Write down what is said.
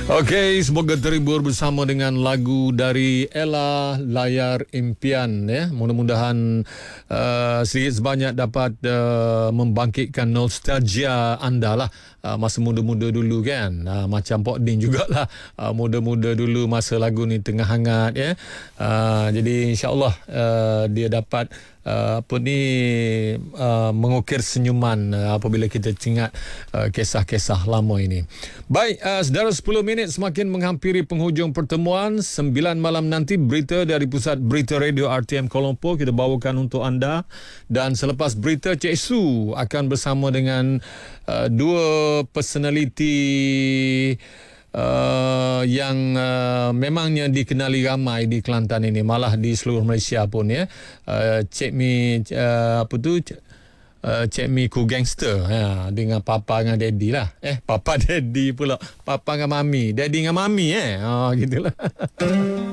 Okey, semoga terhibur bersama dengan lagu dari Ella, Layar Impian ya. Mudah-mudahan sedikit sebanyak dapat membangkitkan nostalgia anda lah, masa muda-muda dulu kan. Macam Pok Ding jugalah, muda-muda dulu masa lagu ni tengah hangat ya. Jadi insya-Allah dia dapat mengukir senyuman apabila kita ingat kisah-kisah lama ini. Baik, saudara, 10 minit semakin menghampiri penghujung pertemuan. 9 malam nanti berita dari Pusat Berita Radio RTM Kuala Lumpur kita bawakan untuk anda, dan selepas berita Cik Su akan bersama dengan dua personaliti yang memangnya dikenali ramai di Kelantan ini, malah di seluruh Malaysia pun ya. Cik Mi Cik Mi Ku Gangster ya, dengan papa dengan daddy lah. Papa daddy pula, papa dengan mami, daddy dengan mami gitulah.